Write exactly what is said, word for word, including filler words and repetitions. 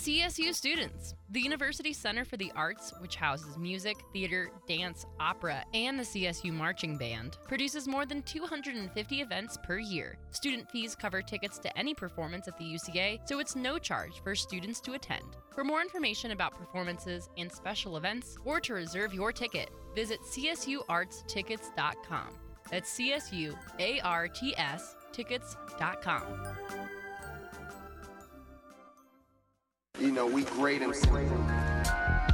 C S U students. The University Center for the Arts, which houses music, theater, dance, opera, and the C S U Marching Band, produces more than two hundred fifty events per year. Student fees cover tickets to any performance at the U C A, so it's no charge for students to attend. For more information about performances and special events, or to reserve your ticket, visit c s u arts tickets dot com. That's C S U A R T S tickets dot com. You know, we great and